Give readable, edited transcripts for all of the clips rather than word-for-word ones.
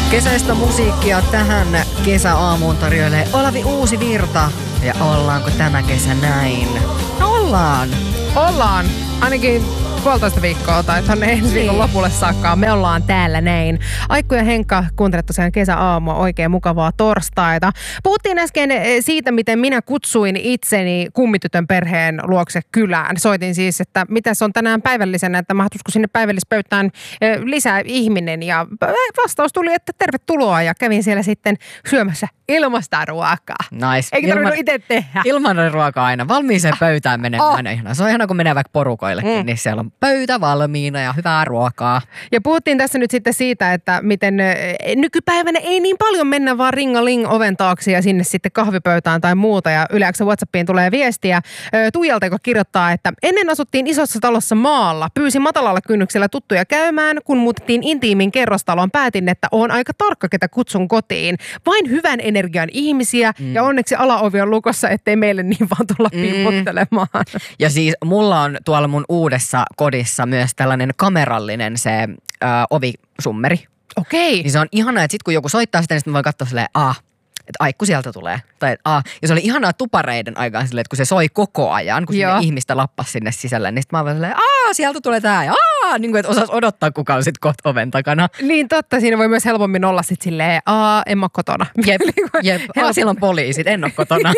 Kesäistä musiikkia tähän kesäaamuun tarjoilee Olavi Uusivirta. Ja ollaanko tämä kesä näin? No ollaan. Ollaan. Ainakin 1,5 viikkoa tai tonne ensi viikon lopulle saakka. Me ollaan täällä näin. Aikku ja Henkka, kuuntelet tosiaan kesäaamua, oikein mukavaa torstaita. Puhuttiin äsken siitä, miten minä kutsuin itseni kummitytön perheen luokse kylään. Soitin siis, että mitä se on tänään päivällisenä, että mahtuisiko sinne päivällispöytään lisää ihminen. Ja vastaus tuli, että tervetuloa, ja kävin siellä sitten syömässä ilmasta ruokaa. Nice. Eikä tarvinnut itse tehdä. Ilman ruokaa aina. Valmiiseen pöytään menee aina ihana. Se on ihana, kun menee vaikka porukoillekin, niin siellä on pöytä valmiina ja hyvää ruokaa. Ja puhuttiin tässä nyt sitten siitä, että miten nykypäivänä ei niin paljon mennä vaan ringaling oven taakse ja sinne sitten kahvipöytään tai muuta. Ja yleensä WhatsAppiin tulee viestiä Tuijalta, joka kirjoittaa, että ennen asuttiin isossa talossa maalla. Pyysin matalalla kynnyksellä tuttuja käymään. Kun muutettiin intiimin kerrostaloon, päätin, että on aika tarkka, ketä kutsun kotiin. Vain hyvän energian ihmisiä ja onneksi alaovi on lukossa, ettei meille niin vaan tulla piipottelemaan. Ja siis mulla on tuolla mun uudessa kodissa myös tällainen kamerallinen se ovisummeri. Okei. Niin se on ihanaa, että sit kun joku soittaa sitä, niin sitten voi katsoa silleen, että Aikku sieltä tulee. Tai ja se oli ihanaa tupareiden aikaan silleen, että kun se soi koko ajan, kun sinne ihmistä lappasi sinne sisälle, niin sitten mä vaan silleen, sieltä tulee tää ja niin kuin, että osasi odottaa, kuka on sitten kohta oven takana. Niin totta, siinä voi myös helpommin olla sitten silleen, en mä ole kotona. Jep. Siellä on poliisit, en ole kotona.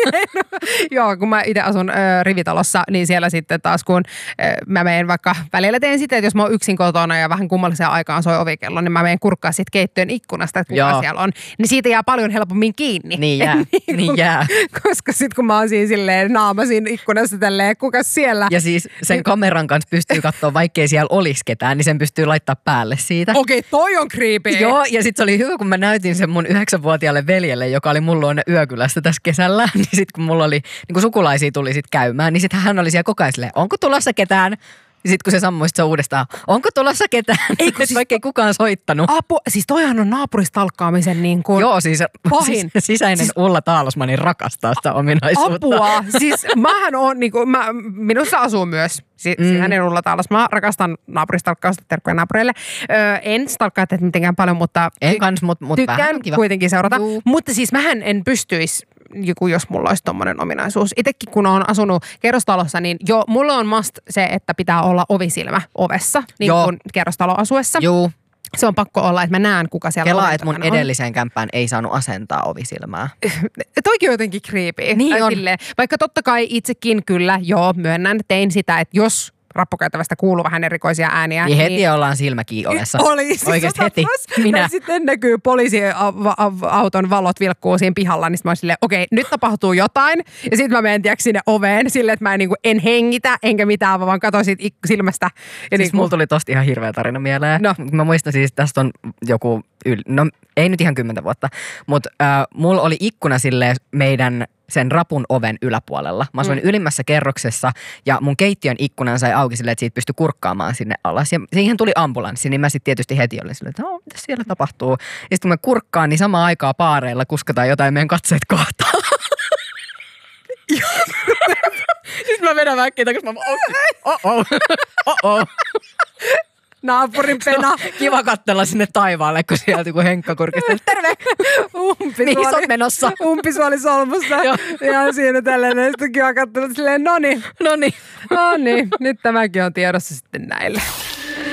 Joo, kun mä itse asun rivitalossa, niin siellä sitten taas kun mä menen vaikka välillä teen sitä, että jos mä oon yksin kotona ja vähän kummalliseen aikaan soi ovikello, niin mä menen kurkkaa sitten keittiön ikkunasta, että kuka siellä on. Niin siitä jää paljon helpommin kiinni. Niin jää. Koska sitten kun mä oon siinä silleen naamasin ikkunasta tälleen, kukas siellä. Ja siis sen kameran kanssa pystyy katsoa, vaikkei siellä olisi ketään, niin sen pystyy laittaa päälle siitä. Okei, toi on creepy. Joo, ja sitten se oli hyvä, kun mä näytin sen mun 9-vuotiaalle veljelle, joka oli mulla luona yökylässä tässä kesällä. Niin sitten kun mulla oli, niin kun sukulaisia tuli sitten käymään, niin sitten hän oli siellä koko ajan silleen, onko tulossa ketään? Ja sitten kun se sammui se uudestaan, onko tulossa ketään? Siis vaikka ei kukaan soittanut. Siis toihan on naapuristalkkaamisen niin kuin pahin. Sisäinen Ulla Taalosmanin rakastaa sitä ominaisuutta. Apua. Siis mähän on, niin kuin, minussa asuu myös sisäinen Ulla Taalos. Mä rakastan naapuristalkkausta, terkkuja naapureille. En stalkkaa tätä mitenkään paljon, mutta tykkään kuitenkin seurata. Mutta siis mähän en pystyisi, jos mulla olisi tommonen ominaisuus. Itsekin kun on asunut kerrostalossa, niin mulla on must se, että pitää olla ovisilmä ovessa, niin kuin kerrostaloasuessa. Joo. Se on pakko olla, että mä näen, kuka siellä Kelaa, että mun edelliseen kämppään ei saanut asentaa ovisilmää. Toikin on jotenkin creepy. Niin on. Vaikka totta kai itsekin kyllä, myönnän, tein sitä, että jos rappukäytävästä kuuluu vähän erikoisia ääniä. Niin heti ollaan silmäkiin ovessa. Oli. Siis oikeasti heti. Minä. Sitten näkyy poliisiauton valot vilkkuu siinä pihalla, niin mä oon silleen, okei, nyt tapahtuu jotain. Ja sitten mä menen sinne oveen silleen, että mä en hengitä, enkä mitään, vaan katsoin siitä silmästä. Ja siis mulla tuli tosta ihan hirveä tarina mieleen. No. Mä muistan siis, tästä on joku, ei nyt ihan 10 vuotta, mutta mulla oli ikkuna silleen meidän sen rapun oven yläpuolella. Mä asuin ylimmässä kerroksessa ja mun keittiön ikkunan sai auki silleen, että siitä pystyi kurkkaamaan sinne alas. Ja siihen tuli ambulanssi, niin mä sitten tietysti heti olin silleen, että mitä siellä tapahtuu. Ja sitten kun mä kurkkaan, niin samaan aikaan paareilla kuskataan jotain meidän katseet kohtaan. Sitten mä vedän väkkiä takaisin, mä naapurin pena. Kiva katsella sinne taivaalle, kun sieltä kun Henkka kurkistaa. Terve! Mihin sä oot menossa? Umpisuoli solmussa. Ja siinä tällainen. Sitten kiva katsella silleen, noniin. Nyt tämäkin on tiedossa sitten näille.